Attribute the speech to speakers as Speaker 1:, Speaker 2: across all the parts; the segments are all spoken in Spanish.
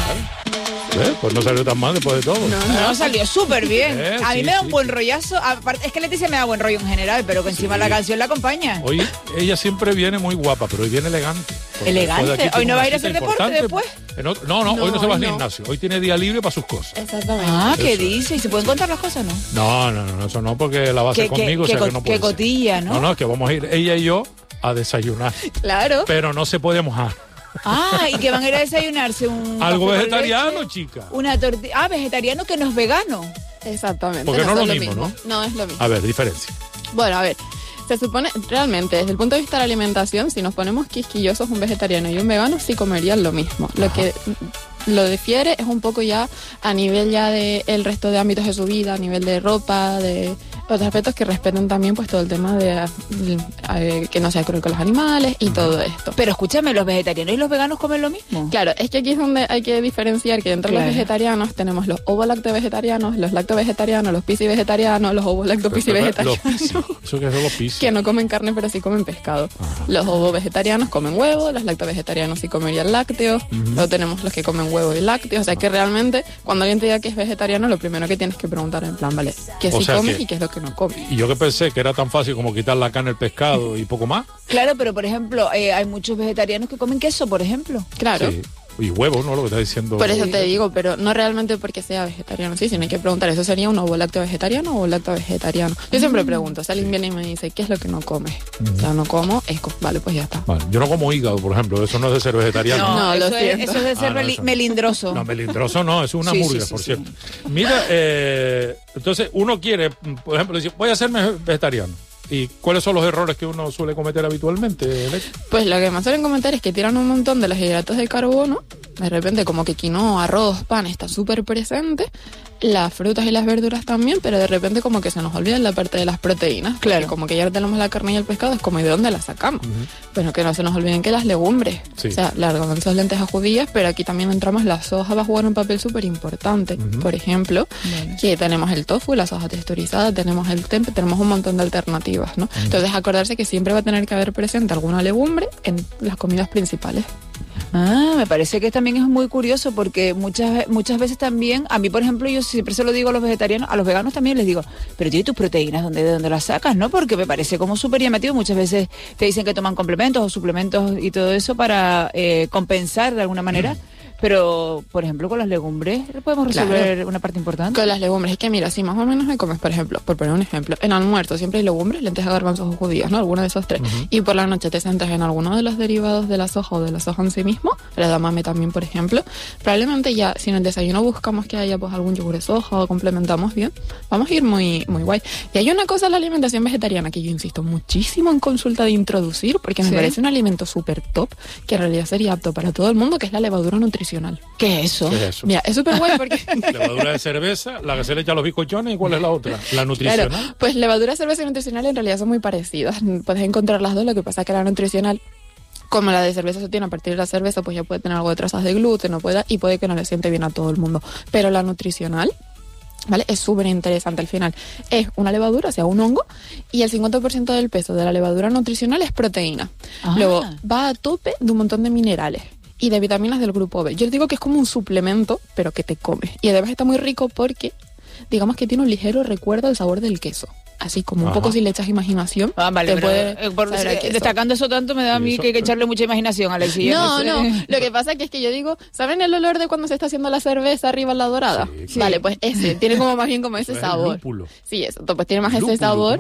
Speaker 1: Pues no salió tan mal después de todo.
Speaker 2: No, salió súper bien. A mí
Speaker 1: sí,
Speaker 2: me da un
Speaker 1: sí,
Speaker 2: buen rollazo. Es que Leticia me da buen rollo en general, pero que encima la canción la acompaña.
Speaker 1: Hoy ella siempre viene muy guapa, pero hoy viene elegante.
Speaker 2: ¿Elegante? ¿Hoy no va a ir a hacer deporte después?
Speaker 1: No, hoy no se va al gimnasio. Hoy tiene día libre para sus cosas.
Speaker 2: Exactamente. ¿Qué dice? ¿Y se pueden contar las cosas, no?
Speaker 1: No, eso no, porque la va a hacer conmigo, o sea que no puede
Speaker 2: ser. Cotilla, ¿no?
Speaker 1: No, es que vamos a ir ella y yo a desayunar.
Speaker 2: Claro.
Speaker 1: Pero no se puede mojar.
Speaker 2: ¿Y que van a ir a desayunarse?
Speaker 1: Algo vegetariano, chica.
Speaker 2: Una tortilla. Vegetariano que no es vegano.
Speaker 3: Exactamente.
Speaker 1: Porque no es lo mismo, ¿no?
Speaker 3: No es lo mismo.
Speaker 1: A ver, diferencia.
Speaker 3: Bueno, a ver. Se supone, realmente, desde el punto de vista de la alimentación, si nos ponemos quisquillosos, un vegetariano y un vegano sí comerían lo mismo. Lo que lo difiere es un poco ya a nivel ya de el resto de ámbitos de su vida, a nivel de ropa, de otros aspectos que respeten también pues todo el tema de que no sea cruel con los animales y todo esto.
Speaker 2: Pero escúchame, ¿los vegetarianos y los veganos comen lo mismo?
Speaker 3: Claro, es que aquí es donde hay que diferenciar que entre los vegetarianos tenemos los ovo-lacto-vegetarianos, los lacto-vegetarianos, los pisci-vegetarianos, los ovo-lacto-pisci-vegetarianos.
Speaker 1: ¿Eso qué son los pisci?
Speaker 3: Que no comen carne pero sí comen pescado. Los ovo-vegetarianos comen huevo, los lacto-vegetarianos sí comerían lácteos, luego tenemos los que comen huevo y lácteos, o sea que realmente cuando alguien te diga que es vegetariano, lo primero que tienes que preguntar en plan, vale, ¿qué sí comes y qué es lo que no comes?
Speaker 1: Y yo que pensé que era tan fácil como quitar la carne, el pescado y poco más.
Speaker 2: Claro, pero por ejemplo, hay muchos vegetarianos que comen queso, por ejemplo.
Speaker 3: Claro.
Speaker 1: Sí. Y huevo, ¿no? Lo que está diciendo.
Speaker 3: Por eso te digo, pero no realmente porque sea vegetariano, sí, sino hay que preguntar, ¿eso sería un ovo lácteo vegetariano o lacto vegetariano? Yo siempre pregunto, si alguien viene y me dice, ¿qué es lo que no comes? O sea, no como, vale, pues ya está.
Speaker 1: Vale. Yo no como hígado, por ejemplo, eso no es de ser vegetariano.
Speaker 2: No, eso es de ser melindroso.
Speaker 1: No, melindroso no, es una murga, por cierto. Mira, entonces uno quiere, por ejemplo, decir, voy a hacerme vegetariano. ¿Y cuáles son los errores que uno suele cometer habitualmente, Leti?
Speaker 3: Pues lo que más suelen comentar es que tiran un montón de los hidratos de carbono, de repente como que quinoa, arroz, pan está súper presente, las frutas y las verduras también, pero de repente como que se nos olvida la parte de las proteínas, claro, como que ya tenemos la carne y el pescado, es como ¿y de dónde las sacamos? Pero que no se nos olviden que las legumbres, o sea, las garbanzos, lentejas, judías, pero aquí también entramos, la soja va a jugar un papel súper importante, por ejemplo, que tenemos el tofu, la soja texturizada, tenemos el tempeh, tenemos un montón de alternativas, ¿no? Entonces acordarse que siempre va a tener que haber presente alguna legumbre en las comidas principales.
Speaker 2: Me parece que también es muy curioso porque muchas veces también, a mí por ejemplo, yo siempre se lo digo a los vegetarianos, a los veganos también les digo, pero tío, ¿y tus proteínas de dónde las sacas, no? Porque me parece como súper llamativo, muchas veces te dicen que toman complementos o suplementos y todo eso para compensar de alguna manera. Pero, por ejemplo, con las legumbres podemos resolver una parte importante.
Speaker 3: Con las legumbres, es que mira, si más o menos me comes, por ejemplo, por poner un ejemplo, en almuerzo siempre hay legumbres, lentejas, garbanzos o judías, ¿no? Alguno de esos tres. Y por la noche te centras en alguno de los derivados de la soja o de la soja en sí mismo, el edamame también, por ejemplo. Probablemente ya, si en el desayuno buscamos que haya pues algún yogur de soja o complementamos bien, vamos a ir muy, muy guay. Y hay una cosa en la alimentación vegetariana que yo insisto muchísimo en consulta de introducir, porque me parece un alimento súper top, que en realidad sería apto para todo el mundo, que es la levadura nutricional.
Speaker 2: ¿Qué es eso?
Speaker 1: ¿Qué es eso?
Speaker 3: Mira, es súper guay porque...
Speaker 1: Levadura de cerveza, la que se le echa a los bizcochones, ¿y cuál es la otra? La nutricional.
Speaker 3: Claro, pues levadura, cerveza y nutricional en realidad son muy parecidas. Puedes encontrar las dos, lo que pasa es que la nutricional, como la de cerveza se tiene a partir de la cerveza, pues ya puede tener algo de trazas de gluten, y puede que no le siente bien a todo el mundo. Pero la nutricional, ¿vale? Es súper interesante al final. Es una levadura, o sea, un hongo, y el 50% del peso de la levadura nutricional es proteína. Luego va a tope de un montón de minerales y de vitaminas del grupo B. Yo les digo que es como un suplemento, pero que te comes. Y además está muy rico porque, digamos que tiene un ligero recuerdo al sabor del queso. Así como un poco si le echas imaginación.
Speaker 2: Vale, destacando eso tanto me da a mí que echarle mucha imaginación, Alexis.
Speaker 3: No, lo que pasa que es que yo digo, ¿saben el olor de cuando se está haciendo la cerveza arriba en la dorada?
Speaker 2: Sí.
Speaker 3: Vale, pues ese, tiene como más bien como ese sabor.
Speaker 1: Lúpulo.
Speaker 3: Sí, eso, pues tiene más ese sabor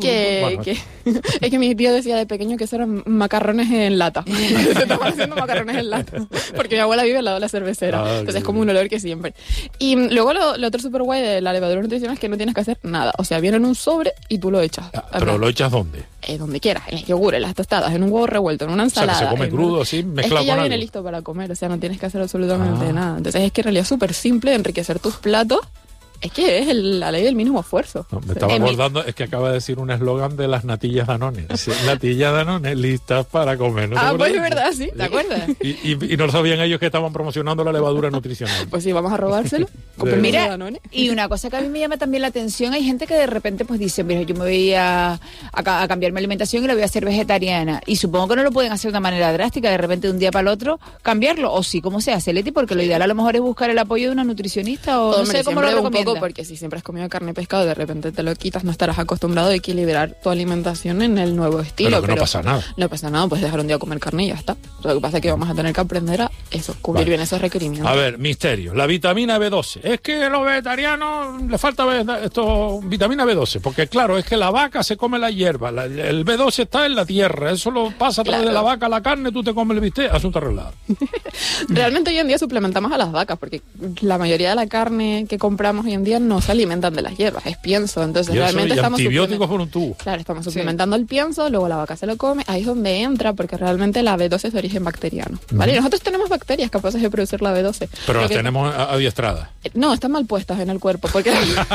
Speaker 3: que es que mi tío decía de pequeño que eso eran macarrones en lata. Se estaban haciendo macarrones en lata. Porque mi abuela vive al lado de la cervecera. Entonces es como un olor que siempre. Y luego lo otro súper guay de la levadura nutricional es que no tienes que hacer nada. O sea, viene en un sobre y tú lo echas.
Speaker 1: ¿Pero lo echas dónde?
Speaker 3: Donde quieras, en el yogur, en las tostadas, en un huevo revuelto, en una ensalada.
Speaker 1: O sea, que se come crudo así, mezclado con algo.
Speaker 3: Es que ya viene listo para comer, o sea, no tienes que hacer absolutamente nada. Entonces es que en realidad es súper simple enriquecer tus platos Es que es la ley del mínimo esfuerzo.
Speaker 1: No, me estaba acordando, es que acaba de decir un eslogan de las natillas Danone. Natillas Danone listas para comer. ¿No
Speaker 3: pues es verdad, sí, ¿te acuerdas?
Speaker 1: Y no sabían ellos que estaban promocionando la levadura nutricional.
Speaker 3: Pues sí, vamos a robárselo.
Speaker 2: Mira, Danone. Y una cosa que a mí me llama también la atención, hay gente que de repente pues dice, mira, yo me voy a cambiar mi alimentación y la voy a hacer vegetariana. Y supongo que no lo pueden hacer de una manera drástica, de repente de un día para el otro cambiarlo. O sí, ¿cómo se hace, Leti? Porque lo ideal a lo mejor es buscar el apoyo de una nutricionista o no sé cómo lo recomienda.
Speaker 3: Porque si siempre has comido carne y pescado, de repente te lo quitas, no estarás acostumbrado a equilibrar tu alimentación en el nuevo estilo.
Speaker 1: Pero no pasa nada.
Speaker 3: No pasa nada, puedes dejar un día a comer carne y ya está. Lo que pasa es que vamos a tener que aprender a eso, cubrir bien esos requerimientos.
Speaker 1: A ver, misterio, la vitamina B12. Es que a los vegetarianos les falta vitamina B12, porque claro, es que la vaca se come la hierba, el B12 está en la tierra, eso lo pasa a través de la vaca a la carne, tú te comes el bistec, asunto arreglado.
Speaker 3: Realmente hoy en día suplementamos a las vacas, porque la mayoría de la carne que compramos hoy en día no se alimentan de las hierbas, es pienso, entonces realmente estamos
Speaker 1: antibióticos por un tubo.
Speaker 3: Claro, estamos suplementando el pienso, luego la vaca se lo come, ahí es donde entra, porque realmente la B12 es de origen bacteriano, ¿vale? Y nosotros tenemos bacterias capaces de producir la B12.
Speaker 1: Pero las tenemos adiestradas.
Speaker 3: No, están mal puestas en el cuerpo, porque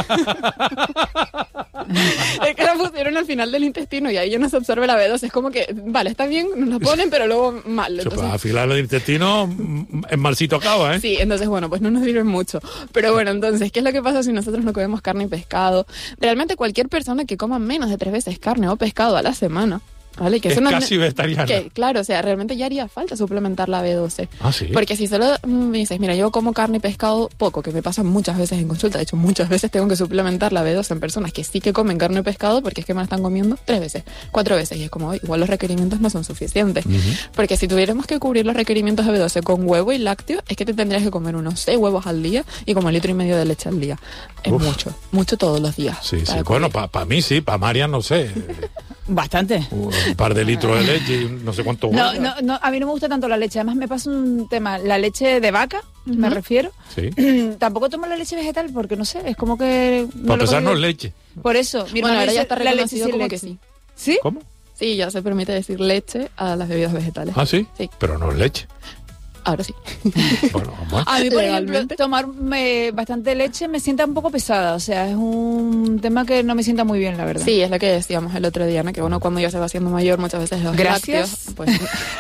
Speaker 3: es que la pusieron al final del intestino y ahí ya no se absorbe la B12, es como que, vale, está bien, nos la ponen, pero luego mal. Entonces,
Speaker 1: para afilar el intestino, en malcito acaba, ¿eh?
Speaker 3: Sí, entonces bueno, pues no nos sirven mucho. Pero bueno, entonces, ¿qué es lo que pasa si nosotros no comemos carne y pescado? Realmente cualquier persona que coma menos de 3 veces carne o pescado a la semana, ¿vale? Que
Speaker 1: es casi vegetariana.
Speaker 3: Claro, o sea, realmente ya haría falta suplementar la B12.
Speaker 1: Ah, sí.
Speaker 3: Porque si solo me dices, mira, yo como carne y pescado poco, que me pasa muchas veces en consulta, de hecho muchas veces tengo que suplementar la B12 en personas que sí que comen carne y pescado porque es que me la están comiendo 3 veces, 4 veces, y es como, igual los requerimientos no son suficientes. Porque si tuviéramos que cubrir los requerimientos de B12 con huevo y lácteo, es que te tendrías que comer unos 6 huevos al día y como 1,5 litro de leche al día. Es mucho todos los días.
Speaker 1: Sí. Bueno, para mí sí, para Marian no sé.
Speaker 2: Bastante.
Speaker 1: Un par de litros de leche y no sé cuánto huevo.
Speaker 2: No, a mí no me gusta tanto la leche. Además me pasa un tema, la leche de vaca, me refiero.
Speaker 1: Sí.
Speaker 2: Tampoco tomo la leche vegetal porque no sé, es como que...
Speaker 1: Para empezar no es leche.
Speaker 2: Por eso, mi hermano
Speaker 3: ahora ya está
Speaker 2: la leche
Speaker 3: reconocido como
Speaker 2: leche.
Speaker 3: que sí.
Speaker 2: ¿Sí?
Speaker 1: ¿Cómo?
Speaker 3: Sí, ya se permite decir leche a las bebidas vegetales.
Speaker 1: ¿Ah, sí?
Speaker 3: Sí.
Speaker 1: Pero no es leche.
Speaker 3: Ahora sí.
Speaker 1: Bueno, vamos.
Speaker 2: A mí, por ejemplo, tomar bastante leche me sienta un poco pesada. O sea, es un tema que no me sienta muy bien, la verdad.
Speaker 3: Sí, es lo que decíamos el otro día, ¿no? Que uno cuando ya se va haciendo mayor, muchas veces los lácteos, pues...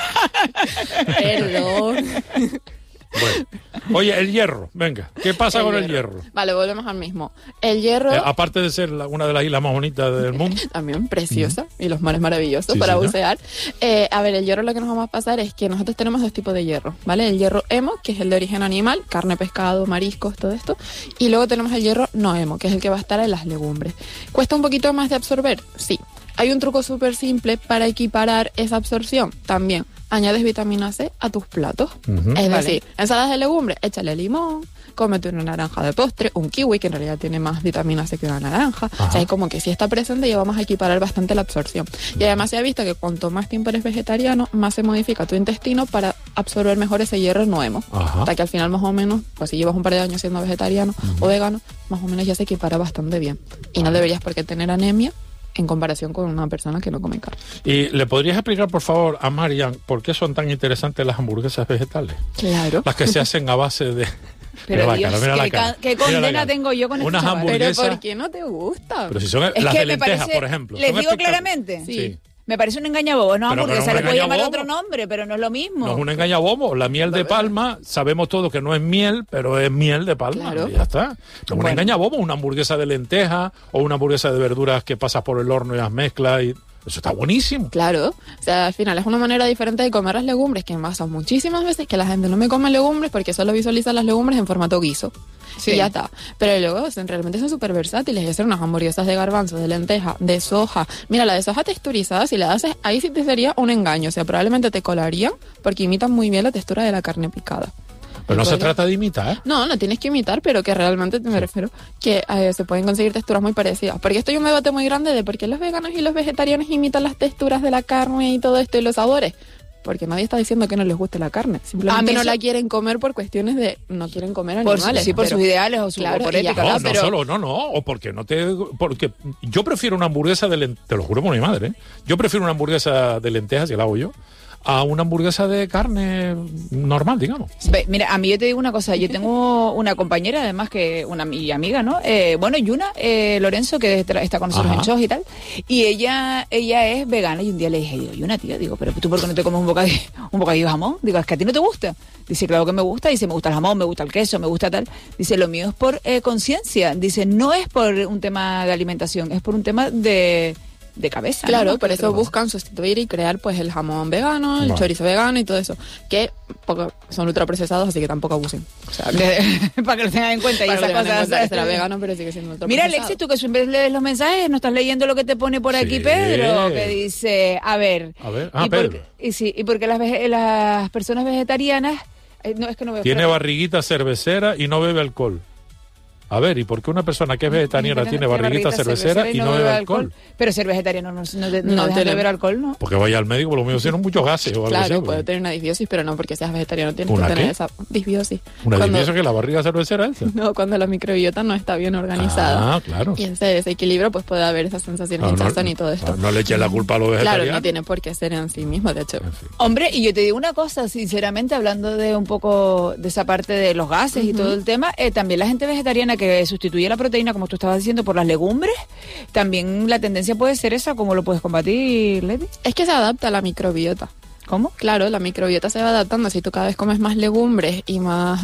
Speaker 3: Perdón.
Speaker 1: Bueno. Oye, el hierro, venga, ¿qué pasa con el hierro?
Speaker 3: Vale, volvemos al mismo. El hierro...
Speaker 1: aparte de ser una de las islas más bonitas del mundo.
Speaker 3: También preciosa, y los mares maravillosos para bucear. A ver, el hierro lo que nos vamos a pasar es que nosotros tenemos 2 tipos de hierro, ¿vale? El hierro hemo, que es el de origen animal, carne, pescado, mariscos, todo esto. Y luego tenemos el hierro no hemo, que es el que va a estar en las legumbres. ¿Cuesta un poquito más de absorber? Sí. Hay un truco súper simple para equiparar esa absorción también. Añades vitamina C a tus platos. Es decir, ensaladas de legumbres, échale limón, cómete una naranja de postre, un kiwi, que en realidad tiene más vitamina C que una naranja. O sea, es como que si está presente ya vamos a equiparar bastante la absorción. Y además se ha visto que cuanto más tiempo eres vegetariano, más se modifica tu intestino para absorber mejor ese hierro no hemo. Hasta que al final más o menos, pues si llevas un par de años siendo vegetariano o vegano, más o menos ya se equipara bastante bien. Y no deberías por qué tener anemia en comparación con una persona que no come carne.
Speaker 1: ¿Y le podrías explicar, por favor, a Marian por qué son tan interesantes las hamburguesas vegetales?
Speaker 3: Claro.
Speaker 1: Las que se hacen a base de...
Speaker 2: Pero Dios, ¿qué condena tengo yo con
Speaker 1: unas
Speaker 2: este
Speaker 1: hamburguesas?
Speaker 3: ¿Pero por qué no te gusta?
Speaker 1: Pero si son las de lentejas, por ejemplo.
Speaker 2: ¿Les digo claramente?
Speaker 1: Sí.
Speaker 2: Me parece un engañabobo, no
Speaker 1: Pero
Speaker 2: hamburguesa, le puedo llamar
Speaker 1: engañabobo.
Speaker 2: otro nombre, pero no es lo mismo.
Speaker 1: No es un engañabobo. La miel de palma, sabemos todos que no es miel, pero es miel de palma.
Speaker 3: Claro.
Speaker 1: Y ya está. No es un engañabobo, una hamburguesa de lentejas o una hamburguesa de verduras que pasas por el horno y las mezclas y... Eso está buenísimo.
Speaker 3: Claro, o sea, al final es una manera diferente de comer las legumbres, que me pasa muchísimas veces que la gente no me come legumbres porque solo visualiza las legumbres en formato guiso. Sí. Y ya está. Pero luego realmente son súper versátiles. Y hacer unas hamburguesas de garbanzo, de lenteja, de soja. Mira, la de soja texturizada, si la haces, ahí sí te sería un engaño. O sea, probablemente te colarían porque imitan muy bien la textura de la carne picada.
Speaker 1: Pero no se trata de imitar.
Speaker 3: No tienes que imitar, pero que realmente me refiero que se pueden conseguir texturas muy parecidas. Porque esto hay un debate muy grande de por qué los veganos y los vegetarianos imitan las texturas de la carne y todo esto y los sabores. Porque nadie está diciendo que no les guste la carne. Simplemente no la quieren comer por cuestiones de no quieren comer animales.
Speaker 2: Por sus ideales o su por ética.
Speaker 1: O porque no te... Porque yo prefiero una hamburguesa de lentejas, te lo juro por mi madre, ¿eh? Yo prefiero una hamburguesa de lentejas, si la hago yo, a una hamburguesa de carne normal, digamos.
Speaker 2: Mira, a mí yo te digo una cosa, yo tengo una compañera, además que mi amiga, ¿no? Yuna Lorenzo, que está con nosotros en shows y tal, y ella es vegana, y un día le dije, Yuna, tía, digo, pero tú ¿por qué no te comes un bocadillo de jamón? Digo, es que a ti no te gusta. Dice, claro que me gusta, dice, me gusta el jamón, me gusta el queso, me gusta tal. Dice, lo mío es por conciencia, dice, no es por un tema de alimentación, es por un tema de cabeza.
Speaker 3: Claro,
Speaker 2: ¿no?
Speaker 3: por eso buscan sustituir y crear pues el jamón vegano, el chorizo vegano y todo eso, que son ultraprocesados, así que tampoco abusen. O sea,
Speaker 2: para que lo tengan en cuenta. Y esas cosas,
Speaker 3: que será vegano, pero sigue siendo ultraprocesado.
Speaker 2: Mira, Alexis, tú que siempre lees los mensajes, no estás leyendo lo que te pone por aquí Pedro, que dice,
Speaker 1: Pedro.
Speaker 2: Y porque las personas vegetarianas, no es que no veo.
Speaker 1: Tiene barriguita cervecera y no bebe alcohol. A ver, ¿y por qué una persona que es vegetariana tiene barriguita cervecera y no bebe alcohol?
Speaker 2: Pero ser vegetariano no deja de beber alcohol, ¿no?
Speaker 1: Porque vaya al médico, por lo menos tienen muchos gases o algo así.
Speaker 3: Claro, puede tener una disbiosis, pero no porque seas vegetariano tienes que tener esa disbiosis.
Speaker 1: ¿Una disbiosis que la barriga cervecera esa?
Speaker 3: No, cuando la microbiota no está bien organizada.
Speaker 1: Ah, claro.
Speaker 3: Y en ese desequilibrio pues puede haber esas sensaciones de hinchazón y todo esto.
Speaker 1: No le eches la culpa a los vegetarianos.
Speaker 3: Claro, no tiene por qué ser en sí mismo, de hecho. En fin.
Speaker 2: Hombre, y yo te digo una cosa, sinceramente, hablando de un poco de esa parte de los gases y todo el tema, también la gente vegetariana que sustituye la proteína, como tú estabas diciendo, por las legumbres, también la tendencia puede ser esa. ¿Cómo lo puedes combatir, Leti?
Speaker 3: Es que se adapta a la microbiota.
Speaker 2: ¿Cómo?
Speaker 3: Claro, la microbiota se va adaptando. Si tú cada vez comes más legumbres y más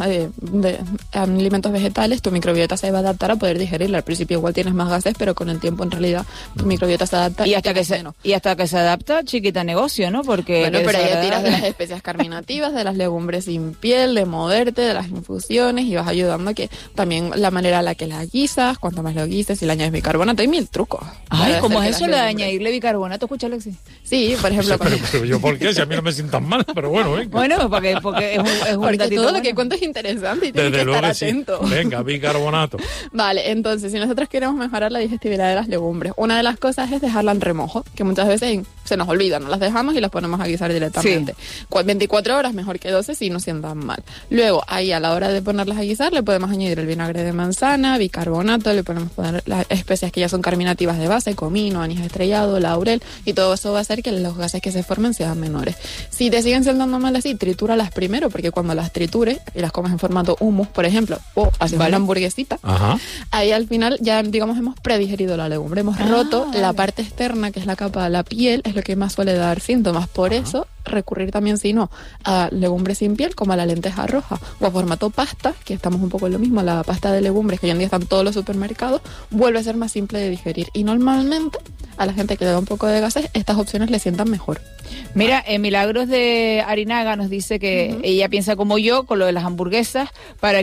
Speaker 3: alimentos vegetales, tu microbiota se va a adaptar a poder digerirla. Al principio igual tienes más gases, pero con el tiempo en realidad tu microbiota se adapta.
Speaker 2: Y hasta que se adapta, chiquita negocio, ¿no? Porque
Speaker 3: bueno, pero ya tiras de las especias carminativas, de las legumbres sin piel, de moverte, de las infusiones, y vas ayudando a que también la manera en la que las guisas, cuanto más lo guises, si le añades bicarbonato, hay 1000 trucos.
Speaker 2: Ay, ¿cómo es eso lo de añadirle bicarbonato? ¿Escucha, Alexis?
Speaker 3: Sí, por ejemplo.
Speaker 1: Pero yo, ¿por qué? Si a mí no me sientan mal, pero bueno, venga.
Speaker 2: Bueno, porque es un
Speaker 3: porque todo
Speaker 2: bueno.
Speaker 3: lo que cuento es interesante y tienes
Speaker 1: Desde
Speaker 3: que estar
Speaker 1: luego
Speaker 3: atento.
Speaker 1: Sí. Venga, bicarbonato.
Speaker 3: Vale, entonces, si nosotros queremos mejorar la digestibilidad de las legumbres, una de las cosas es dejarla en remojo, que muchas veces se nos olvida, no las dejamos y las ponemos a guisar directamente. Sí. 24 horas, mejor que 12 si no sientan mal. Luego, ahí a la hora de ponerlas a guisar, le podemos añadir el vinagre de manzana, bicarbonato, le podemos poner las especias que ya son carminativas de base, comino, anís estrellado, laurel, y todo eso va a hacer que los gases que se formen sean menores. Si te siguen sentando mal así, tritúralas primero, porque cuando las tritures y las comes en formato hummus, por ejemplo, o haces una hamburguesita, ahí al final ya, digamos, hemos predigerido la legumbre, hemos roto la parte externa, que es la capa de la piel, es lo que más suele dar síntomas. Por eso, recurrir también, si no, a legumbres sin piel, como a la lenteja roja, o a formato pasta, que estamos un poco en lo mismo, la pasta de legumbres, que hoy en día están en todos los supermercados, vuelve a ser más simple de digerir. Y normalmente, a la gente que le da un poco de gases, estas opciones le sientan mejor.
Speaker 2: Mira, Milagros de Arinaga nos dice que ella piensa como yo con lo de las hamburguesas, para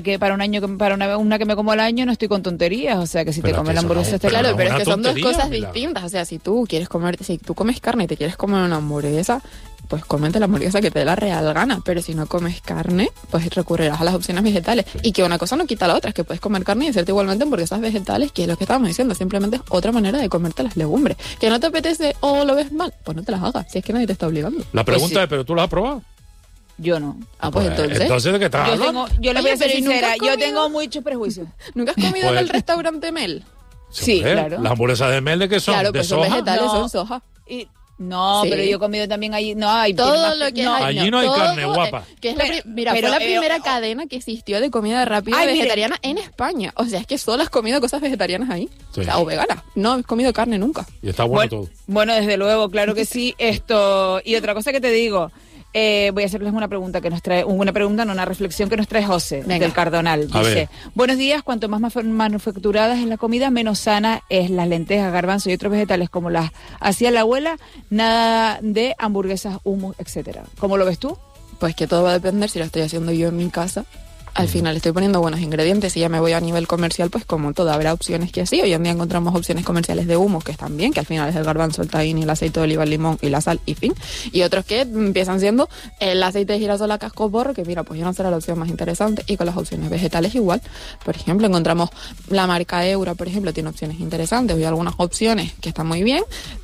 Speaker 2: una que me como al año no estoy con tonterías, o sea que si te comes la hamburguesa
Speaker 3: claro, pero es que son dos cosas distintas, o sea, si tú comes carne y te quieres comer una hamburguesa, pues cómete la hamburguesa que te dé la real gana, pero si no comes carne, pues recurrirás a las opciones vegetales. Y que una cosa no quita la otra, es que puedes comer carne y hacerte igualmente hamburguesas vegetales, que es lo que estábamos diciendo, simplemente es otra manera de comerte las legumbres. Que no te apetece o lo ves mal, pues no te las hagas, si es que nadie te está obligando.
Speaker 1: La pregunta es, ¿pero tú las has probado?
Speaker 2: Yo no.
Speaker 3: Pues entonces.
Speaker 1: ¿Entonces de qué estás hablando?
Speaker 2: Yo le voy a ser sincera, yo tengo muchos prejuicios.
Speaker 3: ¿Nunca has comido en el restaurante Mel?
Speaker 2: Sí, claro.
Speaker 1: Las hamburguesas de Mel, ¿de qué son?
Speaker 3: Claro,
Speaker 1: ¿De
Speaker 3: pues
Speaker 1: soja?
Speaker 3: son vegetales, son soja.
Speaker 2: No, sí. Pero yo he comido también allí. No, hay
Speaker 3: todo lo que hay.
Speaker 1: Allí no hay carne, guapa.
Speaker 3: Que es fue la primera cadena que existió de comida rápida vegetariana en España. O sea, es que solo has comido cosas vegetarianas ahí. Sí. O veganas. No has comido carne nunca.
Speaker 1: Y está bueno todo.
Speaker 2: Bueno, desde luego, claro que sí. Y otra cosa que te digo. Voy a hacerles una pregunta que nos trae, una reflexión que nos trae José del Cardonal. Dice, buenos días, cuanto más manufacturadas es la comida, menos sana es las lentejas, garbanzos y otros vegetales como las hacía la abuela, nada de hamburguesas, hummus, etcétera. ¿Cómo lo ves tú?
Speaker 3: Pues que todo va a depender si lo estoy haciendo yo en mi casa. Al final estoy poniendo buenos ingredientes y ya me voy a nivel comercial, pues como todo, habrá opciones que sí. Hoy en día encontramos opciones comerciales de hummus que están bien, que al final es el garbanzo, el tahini, el aceite de oliva, el limón y la sal y fin. Y otros que empiezan siendo el aceite de girasol a cascoporro, que mira, pues ya no será la opción más interesante. Y con las opciones vegetales igual. Por ejemplo, encontramos la marca Eura, por ejemplo, tiene opciones interesantes. Hay algunas opciones que están muy bien.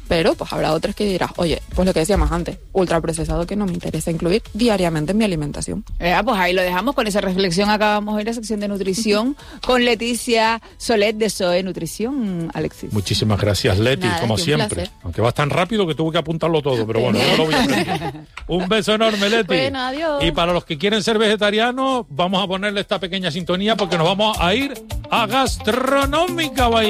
Speaker 3: Pero pues habrá otras que dirás, oye, pues lo que decíamos antes, ultraprocesado que no me interesa incluir diariamente en mi alimentación.
Speaker 2: Pues ahí lo dejamos con esa reflexión. Acabamos hoy la sección de nutrición con Leticia Solet de SOE Nutrición, Alexis.
Speaker 1: Muchísimas gracias, Leti,
Speaker 3: Nada,
Speaker 1: como
Speaker 3: un
Speaker 1: siempre.
Speaker 3: placer.
Speaker 1: Aunque vas tan rápido que tuve que apuntarlo todo, pero bueno, yo lo voy a aprender. Un beso enorme, Leti.
Speaker 3: Bueno, adiós.
Speaker 1: Y para los que quieren ser vegetarianos, vamos a ponerle esta pequeña sintonía porque nos vamos a ir a Gastronómica Bailar.